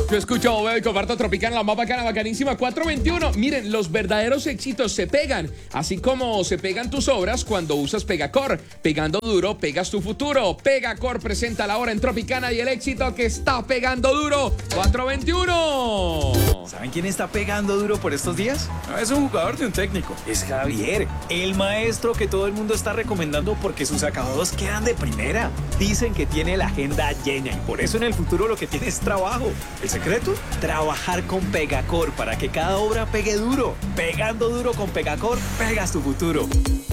Yo escucho Obvio y comparto Tropicana, la más bacana, bacanísima. 421. Miren, los verdaderos éxitos se pegan, así como se pegan tus obras cuando usas Pegacor. Pegando duro, pegas tu futuro. Pegacor presenta la hora en Tropicana y el éxito que está pegando duro. 421. ¿Saben quién está pegando duro por estos días? No es un jugador de un técnico, es Javier, el maestro que todo el mundo está recomendando porque sus acabados quedan de primera. Dicen que tiene la agenda llena y por eso en el futuro lo que tiene es trabajo. ¿El secreto? Trabajar con Pegacor para que cada obra pegue duro. Pegando duro con Pegacor, pegas tu futuro.